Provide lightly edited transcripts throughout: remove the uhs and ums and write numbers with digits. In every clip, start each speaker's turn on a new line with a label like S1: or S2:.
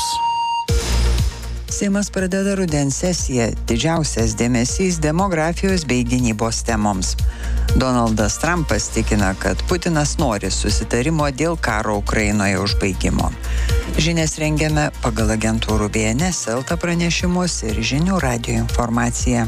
S1: žinios.
S2: Seimas pradeda rudens sesiją, didžiausias dėmesys demografijos bei gynybos temoms. Donaldas Trumpas tikina, kad Putinas nori susitarimo dėl karo Ukrainoje užbaigimo. Žinias rengiame pagal agentūrų BNS, Elta pranešimus ir Žinių radijo informaciją.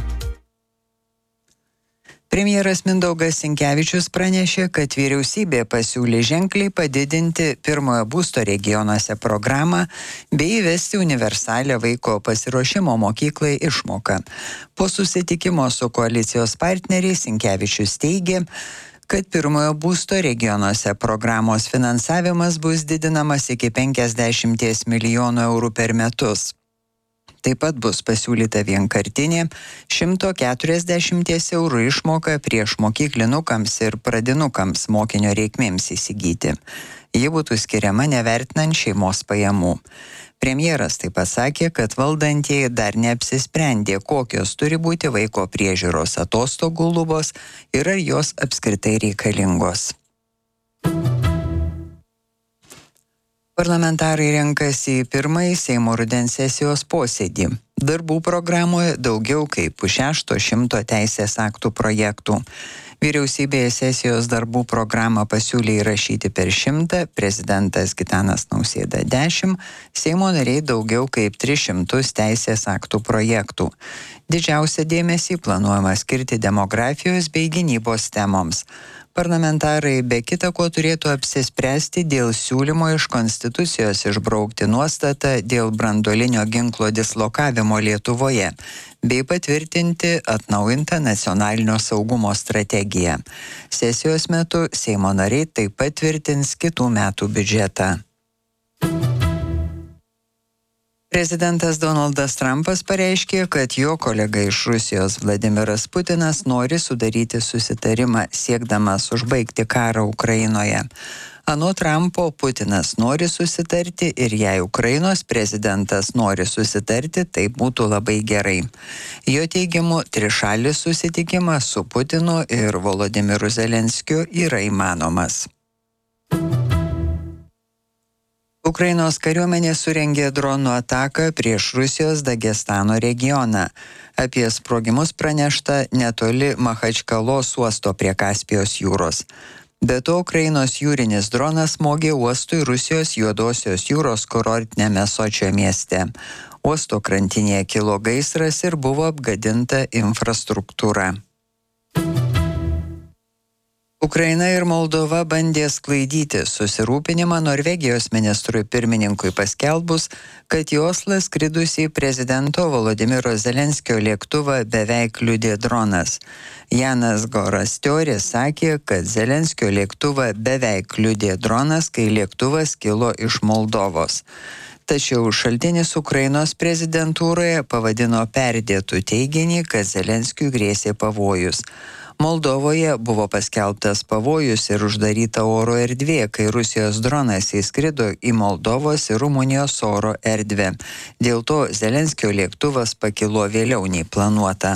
S2: Premjeras Mindaugas Sinkevičius pranešė, kad vyriausybė pasiūlė ženkliai padidinti pirmojo būsto regionuose programą bei įvesti universalią vaiko pasiruošimo mokyklai išmoką. Po susitikimo su koalicijos partneriais Sinkevičius teigė, kad pirmojo būsto regionuose programos finansavimas bus didinamas iki 50 milijonų eurų per metus. Taip pat bus pasiūlyta vienkartinė 140 eurų išmoka prieš mokyklinukams ir pradinukams mokinio reikmėms įsigyti. Ji būtų skiriama nevertinant šeimos pajamų. Premjeras taip pat sakė, kad valdantieji dar neapsisprendė, kokios turi būti vaiko priežiūros atostogų lubos ir ar jos apskritai reikalingos. Parlamentarai renkasi į pirmąjį Seimo rudens sesijos posėdį. Darbų programoje daugiau kaip 600 teisės aktų projektų. Vyriausybėje sesijos darbų programą pasiūlė įrašyti per 100, prezidentas Gitanas Nausėda 10, Seimo nariai daugiau kaip 300 teisės aktų projektų. Didžiausią dėmesį planuojama skirti demografijos bei gynybos temoms. Parlamentarai be kita ko turėtų apsispręsti dėl siūlymo iš Konstitucijos išbraukti nuostatą dėl branduolinio ginklo dislokavimo Lietuvoje bei patvirtinti atnaujintą nacionalinio saugumo strategiją. Sesijos metu Seimo nariai taip pat tvirtins kitų metų biudžetą. Prezidentas Donaldas Trumpas pareiškė, kad jo kolega iš Rusijos Vladimiras Putinas nori sudaryti susitarimą siekdamas užbaigti karą Ukrainoje. Anot Trumpo, Putinas nori susitarti ir jei Ukrainos prezidentas nori susitarti, tai būtų labai gerai. Jo teigimu, trišalis susitikimas su Putinu ir Volodimiru Zelenskiu yra įmanomas. Ukrainos kariuomenė surengė dronų ataką prieš Rusijos Dagestano regioną. Apie sprogimus pranešta netoli Machačkalos uosto prie Kaspijos jūros. Be to, Ukrainos jūrinis dronas smogė uostui Rusijos Juodosios jūros kurortiniame Sočio mieste. Uosto krantinėje kilo gaisras ir buvo apgadinta infrastruktūra. Ukraina ir Moldova bandė sklaidyti susirūpinimą Norvegijos ministrui pirmininkui paskelbus, kad į Oslą skridusį prezidento Volodimiro Zelenskio lėktuvą beveik kliudė dronas. Janas Gorastiorė sakė, kad Zelenskio lėktuvą beveik kliudė dronas, kai lėktuvas kilo iš Moldovos. Tačiau šaltinis Ukrainos prezidentūroje pavadino perdėtų teiginį, kad Zelenskiui grėsė pavojus. Moldovoje buvo paskelbtas pavojus ir uždaryta oro erdvė, kai Rusijos dronas įskrido į Moldovos ir Rumunijos oro erdvę. Dėl to Zelenskio lėktuvas pakilo vėliau nei planuota.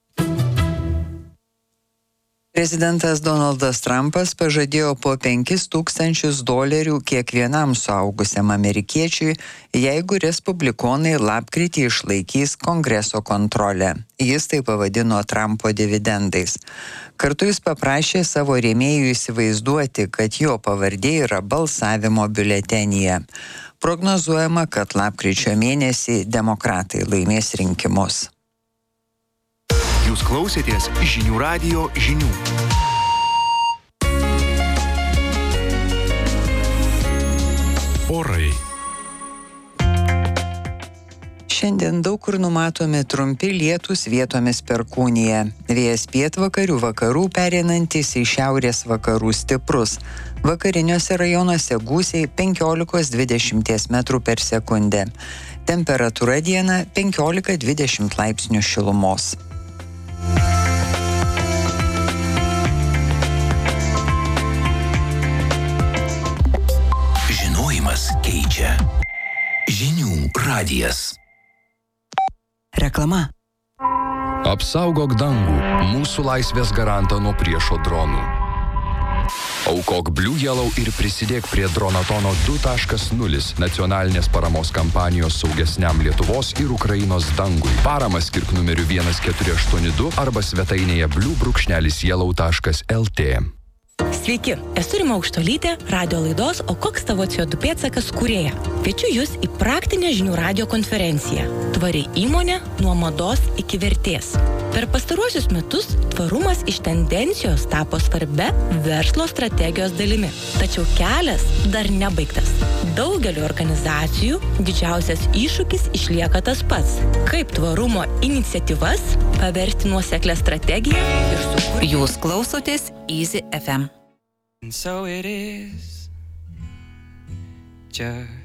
S2: Prezidentas Donaldas Trumpas pažadėjo po $5,000 kiekvienam suaugusiam amerikiečiui, jeigu respublikonai lapkritį išlaikys Kongreso kontrolę. Jis tai pavadino Trumpo dividendais. Kartu jis paprašė savo rėmėjų įsivaizduoti, kad jo pavardė yra balsavimo biuletenyje. Prognozuojama, kad lapkričio mėnesį demokratai laimės rinkimus.
S1: Jūs klausėtės Žinių radijo žinių. Orai.
S2: Šiandien daug kur numatomi trumpi lietūs, vietomis perkūnija. Vėjas pietvakarių vakarų pereinantis į šiaurės vakarų stiprus. Vakariniuose rajonuose gūsiai 15-20 metrų per sekundę. Temperatūra dieną 15-20 laipsnių šilumos.
S3: Žinojimas keičia. Žinių radijas.
S2: Reklama.
S4: Apsaugok dangų, mūsų laisvės garantą nuo priešo dronų. Aukok Blue Yellow ir prisidėk prie Dronatono 2.0 nacionalinės paramos kampanijos saugesniam Lietuvos ir Ukrainos dangui. Paramą skirk numeriu 1482 arba svetainėje blue-yellow.lt.
S5: Sveiki, esu Rima Aukštolytė, radio laidos O koks tavo CO2 pėdsakas kūrėja. Kviečiu jūs į praktinę žinių radio konferenciją. Tvari įmonė nuo mados iki vertės. Per pastaruosius metus tvarumas iš tendencijos tapo svarbia verslo strategijos dalimi. Tačiau kelias dar nebaigtas. Daugeliu organizacijų didžiausias iššūkis išlieka tas pats. Kaip tvarumo iniciatyvas paversti nuoseklią strategiją ir sukurti.
S6: Jūs klausotės Easy FM.
S7: And so it is just